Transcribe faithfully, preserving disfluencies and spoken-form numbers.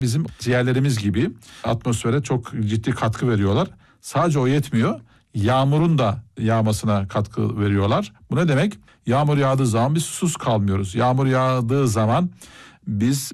bizim ciğerlerimiz gibi atmosfere çok ciddi katkı veriyorlar. Sadece o yetmiyor. Yağmurun da yağmasına katkı veriyorlar. Bu ne demek? Yağmur yağdığı zaman biz susuz kalmıyoruz. Yağmur yağdığı zaman biz